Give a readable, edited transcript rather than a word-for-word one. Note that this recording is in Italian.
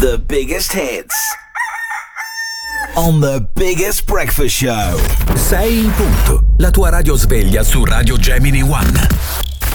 the biggest hits on the biggest breakfast show. 6 in punto, la tua radio sveglia su Radio Gemini One.